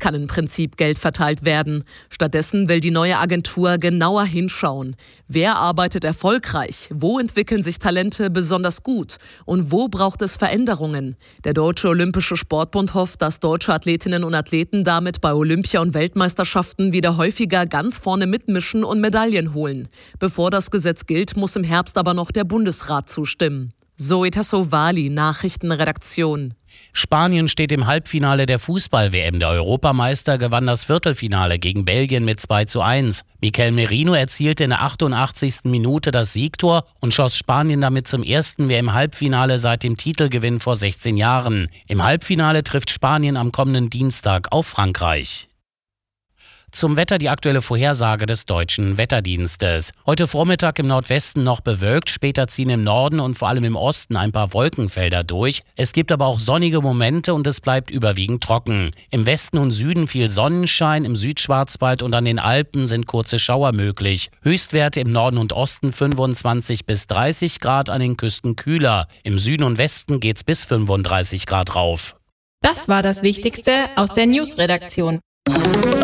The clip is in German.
kann im Prinzip Geld verteilt werden. Stattdessen will die neue Agentur genauer hinschauen. Wer arbeitet erfolgreich? Wo entwickeln sich Talente besonders gut? Und wo braucht es Veränderungen? Der Deutsche Olympische Sportbund hofft, dass deutsche Athletinnen und Athleten damit bei Olympia- und Weltmeisterschaften wieder häufiger ganz vorne mitmischen und Medaillen holen. Bevor das Gesetz gilt, muss im Herbst aber noch der Bundesrat zustimmen. Zoe Tassovali, Nachrichtenredaktion. Spanien steht im Halbfinale der Fußball-WM. Der Europameister gewann das Viertelfinale gegen Belgien mit 2:1. Mikel Merino erzielte in der 88. Minute das Siegtor und schoss Spanien damit zum ersten WM-Halbfinale seit dem Titelgewinn vor 16 Jahren. Im Halbfinale trifft Spanien am kommenden Dienstag auf Frankreich. Zum Wetter die aktuelle Vorhersage des Deutschen Wetterdienstes. Heute Vormittag im Nordwesten noch bewölkt, später ziehen im Norden und vor allem im Osten ein paar Wolkenfelder durch. Es gibt aber auch sonnige Momente und es bleibt überwiegend trocken. Im Westen und Süden viel Sonnenschein, im Südschwarzwald und an den Alpen sind kurze Schauer möglich. Höchstwerte im Norden und Osten 25 bis 30 Grad, an den Küsten kühler. Im Süden und Westen geht's bis 35 Grad rauf. Das war das Wichtigste aus der News-Redaktion.